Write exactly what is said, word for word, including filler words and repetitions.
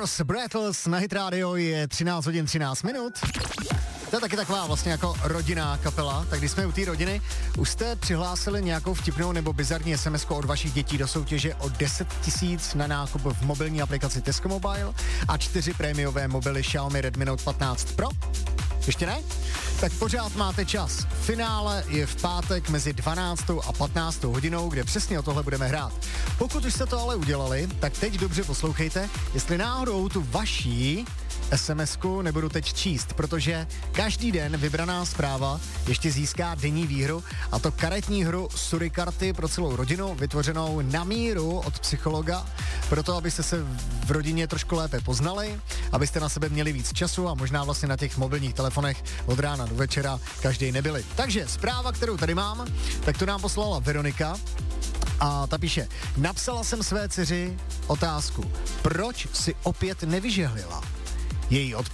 Force Breathless na Hit Radio, je třináct hodin třináct minut. To je taky taková vlastně jako rodinná kapela, tak když jsme u té rodiny, už jste přihlásili nějakou vtipnou nebo bizarní es em esku od vašich dětí do soutěže o deset tisíc na nákup v mobilní aplikaci Tesco Mobile a čtyři prémiové mobily Xiaomi Redmi Note patnáct Pro? Ještě ne? Tak pořád máte čas. Finále je v pátek mezi dvanáctou a patnáctou hodinou, kde přesně o tohle budeme hrát. Pokud už jste to ale udělali, tak teď dobře poslouchejte, jestli náhodou tu vaší es em esku nebudu teď číst, protože každý den vybraná zpráva ještě získá denní výhru, a to karetní hru Surikarty pro celou rodinu, vytvořenou na míru od psychologa, proto abyste se v rodině trošku lépe poznali, abyste na sebe měli víc času a možná vlastně na těch mobilních telefonech od rána do večera každý nebyli. Takže zpráva, kterou tady mám, tak to nám poslala Veronika a ta píše: napsala jsem své dceři otázku, proč si opět nevyžehlila? Její odpověď